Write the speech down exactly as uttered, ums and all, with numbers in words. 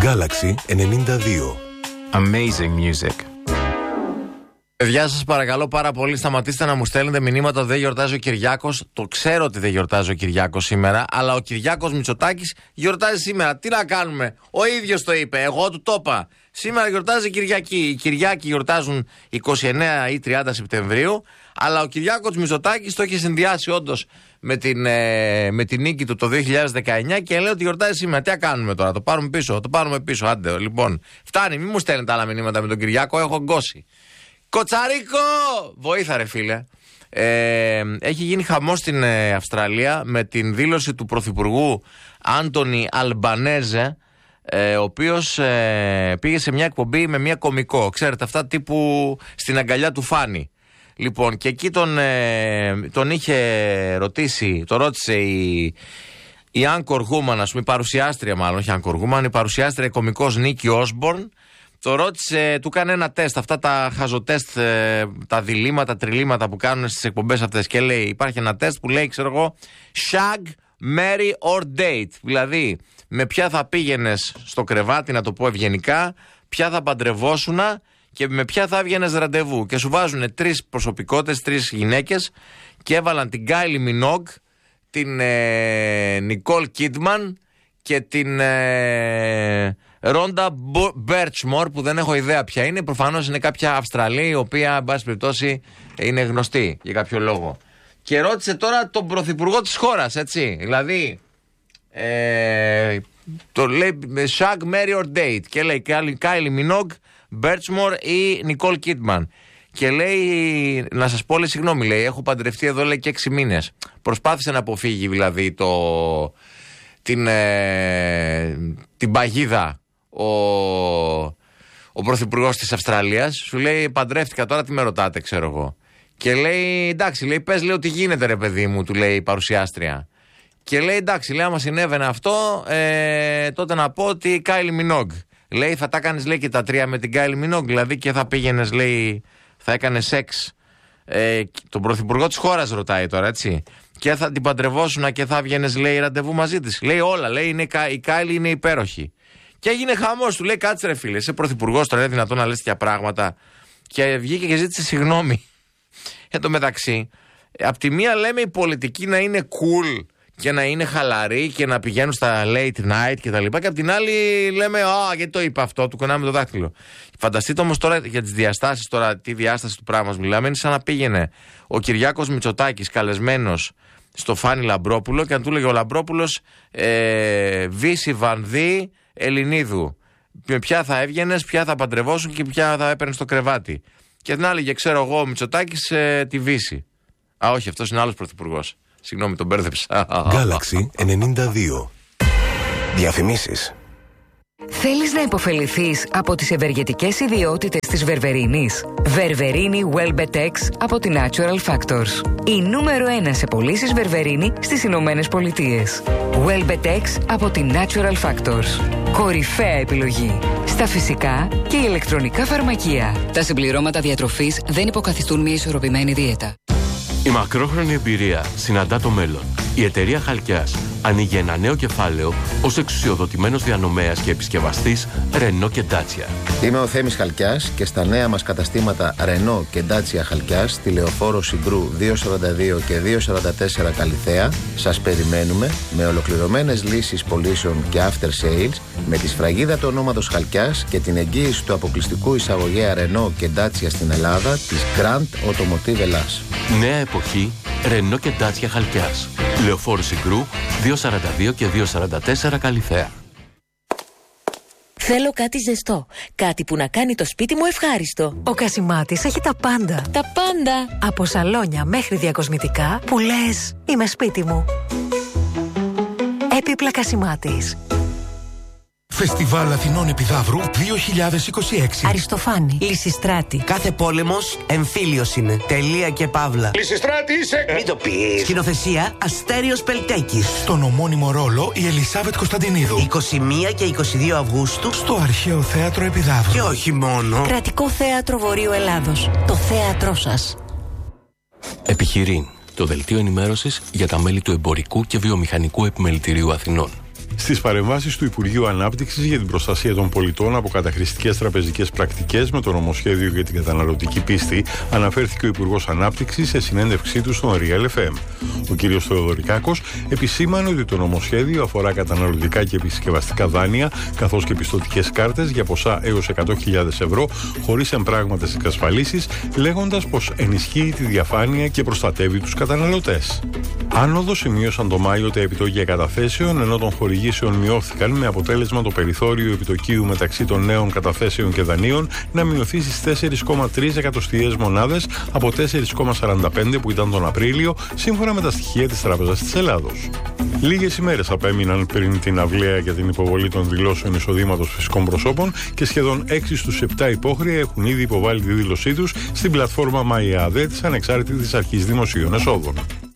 Galaxy ενενήντα δύο. Amazing music. Παιδιά, σας παρακαλώ πάρα πολύ, σταματήστε να μου στέλνετε μηνύματα. Δεν γιορτάζει ο Κυριάκος. Το ξέρω ότι δεν γιορτάζει ο Κυριάκος σήμερα, αλλά ο Κυριάκος Μητσοτάκης γιορτάζει σήμερα. Τι να κάνουμε, ο ίδιος το είπε, εγώ του το είπα. Σήμερα γιορτάζει η Κυριακή. Οι Κυριάκοι γιορτάζουν είκοσι εννέα ή τριάντα Σεπτεμβρίου, αλλά ο Κυριάκος Μητσοτάκης το έχει συνδυάσει όντως με την, ε, με την νίκη του το δύο χιλιάδες δεκαεννιά και λέει ότι γιορτάζει σήμερα. Τι να κάνουμε τώρα, το πάρουμε πίσω, το πάρουμε πίσω. Άντε, λοιπόν, φτάνει, μην μου στέλνετε άλλα μηνύματα με τον Κυριάκο, έχω γκώσει. Κοτσαρίκο! Βοήθα ρε φίλε. Ε, έχει γίνει χαμός στην ε, Αυστραλία με την δήλωση του Πρωθυπουργού Άντονι Αλμπανέζε, ε, ο οποίος ε, πήγε σε μια εκπομπή με μια κωμικό. Ξέρετε αυτά τύπου στην αγκαλιά του Φάνη. Λοιπόν, και εκεί τον, ε, τον είχε ρωτήσει, το ρώτησε η, η Anchor Woman, ας πούμε, η παρουσιάστρια μάλλον, όχι Anchor Woman, η παρουσιάστρια η κωμικός Νίκη Όσμπορν. Το ρώτησε, του έκανε ένα τεστ, αυτά τα χαζοτεστ, ε, τα διλήμματα, τριλήμματα που κάνουν στις εκπομπές αυτές. Και λέει, υπάρχει ένα τεστ που λέει, ξέρω εγώ, shag, marry or date. Δηλαδή, με ποια θα πήγαινες στο κρεβάτι, να το πω ευγενικά, ποια θα παντρευόσουνα και με ποια θα έβγαινες ραντεβού. Και σου βάζουν τρεις προσωπικότητες, τρεις γυναίκες και έβαλαν την Κάιλι Μινόγκ, την ε, Νικόλ Κίτμαν και την ε, Ρόντα Μπέρτσμορ, που δεν έχω ιδέα ποια είναι. Προφανώς είναι κάποια Αυστραλή, η οποία, εν πάση περιπτώσει, είναι γνωστή για κάποιο λόγο. Και ρώτησε τώρα τον πρωθυπουργό της χώρας, έτσι. Δηλαδή, ε, το λέει Shag, Marry or Date. Και λέει Κάιλι Μινόγκ, Μπέρτσμορ ή Νικόλ Κίτμαν. Και λέει, να σας πω, λέει, συγγνώμη, λέει, έχω παντρευτεί εδώ, λέει, και έξι μήνες. Προσπάθησε να αποφύγει, δηλαδή, το, την, ε, την παγίδα ο, ο πρωθυπουργός της Αυστραλίας. Σου λέει, παντρεύτηκα τώρα, τι με ρωτάτε, ξέρω εγώ. Και λέει, εντάξει, λέει, πες, λέει, ότι γίνεται, ρε παιδί μου, του λέει η παρουσιάστρια. Και λέει, εντάξει, λέει, άμα συνέβαινε αυτό, ε, τότε να πω ότι Κάιλι Μινόγκ. Λέει, θα τα κάνεις, λέει, και τα τρία με την Κάιλι Μινόγκ, δηλαδή, και θα πήγαινες, λέει, θα έκανε σεξ. Ε, τον πρωθυπουργό της χώρας ρωτάει τώρα, έτσι. Και θα την παντρευόσουνα και θα βγαίνες, λέει, ραντεβού μαζί της. Λέει όλα, λέει, είναι, η Κάιλι είναι υπέροχη. Και έγινε χαμός, του λέει, κάτσε ρε φίλε, είσαι πρωθυπουργός, τώρα είναι δυνατόν να λες τέτοια πράγματα. Και βγήκε και ζήτησε συγγνώμη. Εν τω μεταξύ, απ' τη μία λέμε η πολιτική να είναι cool και να είναι χαλαρή και να πηγαίνουν στα late night και τα λοιπά, και απ' την άλλη λέμε, α, γιατί το είπα αυτό, του κονάμε το δάχτυλο. Φανταστείτε όμως τώρα για τις διαστάσεις, τώρα τι διάσταση του πράγματος μιλάμε, είναι σαν να πήγαινε ο Κυριάκος Μητσοτάκης καλεσμένος στο Φάνη Λαμπρόπουλο και να του λέγε ο Λαμπρόπουλος, ε, Βύση Βανδύ Ελληνίδου. Με ποια θα έβγαινες, ποια θα παντρευόσουν και ποια θα έπαιρνες στο κρεβάτι. Και την άλλη, ξέρω εγώ, ο Μητσοτάκης, ε, τη Βύση. Α, όχι, αυτός είναι άλλος πρωθυπουργός. Συγγνώμη, τον μπέρδεψα. Galaxy ενενήντα δύο. Διαφημίσεις. Θέλεις να υποφεληθείς από τις ευεργετικές ιδιότητες της Βερβερίνης? Βερβερίνη Welbetex από τη Natural Factors. Η νούμερο ένα σε πωλήσεις Βερβερίνη στις Ηνωμένες Πολιτείες. Welbetex από τη Natural Factors. Κορυφαία επιλογή στα φυσικά και ηλεκτρονικά φαρμακεία. Τα συμπληρώματα διατροφής δεν υποκαθιστούν μια ισορροπημένη δίαιτα. Η μακρόχρονη εμπειρία συναντά το μέλλον. Η εταιρεία Χαλκιάς ανοίγει ένα νέο κεφάλαιο ως εξουσιοδοτημένος διανομέας και επισκευαστής Renault και Dacia. Είμαι ο Θέμης Χαλκιάς και στα νέα μας καταστήματα Renault και Dacia Χαλκιάς στη Λεωφόρο Συγκρού διακόσια σαράντα δύο και διακόσια σαράντα τέσσερα Καλιθέα σας περιμένουμε με ολοκληρωμένες λύσεις πωλήσεων και after sales, με τη σφραγίδα του ονόματος Χαλκιάς και την εγγύηση του αποκλειστικού εισαγωγέα Renault και Dacia στην Ελλάδα της Grand Automotive Ελλάς. Νέα εποχή Renault και Dacia Χαλκιάς. Λεωφόρο Συγκρού διακόσια σαράντα δύο και διακόσια σαράντα τέσσερα Καλιθέα. Θέλω κάτι ζεστό. Κάτι που να κάνει το σπίτι μου ευχάριστο. Ο Κασιμάτης έχει τα πάντα. Τα πάντα. Από σαλόνια μέχρι διακοσμητικά που λες, είμαι σπίτι μου. Έπιπλα Κασιμάτης. Φεστιβάλ Αθηνών Επιδαύρου δύο χιλιάδες είκοσι έξι. Αριστοφάνη, Λυσιστράτη. Κάθε πόλεμος εμφύλιος είναι. Τελεία και παύλα. Λυσιστράτη είσαι. Μην το πεις. Σκηνοθεσία Αστέριος Πελτέκης. Στον ομώνυμο ρόλο η Ελισάβετ Κωνσταντινίδου. είκοσι μία και είκοσι δύο Αυγούστου. Στο Αρχαίο Θέατρο Επιδαύρου. Και όχι μόνο. Κρατικό Θέατρο Βορείου Ελλάδος. Το θέατρό σας. Επιχειρήν. Το δελτίο ενημέρωσης για τα μέλη του Εμπορικού και Βιομηχανικού Επιμελητηρίου Αθηνών. Στις παρεμβάσεις του Υπουργείου Ανάπτυξης για την προστασία των πολιτών από καταχρηστικές τραπεζικές πρακτικές με το νομοσχέδιο για την καταναλωτική πίστη, αναφέρθηκε ο Υπουργός Ανάπτυξης σε συνέντευξή του στον Real εφ εμ. Ο κ. Θεοδωρικάκος επισήμανε ότι το νομοσχέδιο αφορά καταναλωτικά και επισκευαστικά δάνεια, καθώς και πιστωτικές κάρτες για ποσά έως εκατό χιλιάδες ευρώ, χωρίς εμπράγματες εξασφαλίσεις, λέγοντας πως ενισχύει τη διαφάνεια και προστατεύει τους καταναλωτές. Άνοδο σημείωσαν το Μάιο τα επιτόκια καταθέσεων, ενώ των χορηγήσεων μειώθηκαν, με αποτέλεσμα το περιθώριο επιτοκίου μεταξύ των νέων καταθέσεων και δανείων να μειωθεί στις τέσσερα κόμμα τρία εκατοστιαίες μονάδες από τέσσερα κόμμα σαράντα πέντε που ήταν τον Απρίλιο, σύμφωνα με τα στοιχεία της Τράπεζας της Ελλάδος. Λίγες ημέρες απέμειναν πριν την αυλαία για την υποβολή των δηλώσεων εισοδήματος φυσικών προσώπων και σχεδόν έξι στους επτά υπόχρεα έχουν ήδη υποβάλει τη δήλωσή τους στην πλατφόρμα ΜΑΙΑΔΕ της Ανεξάρτητης Αρχής Δημοσίων Εσόδων.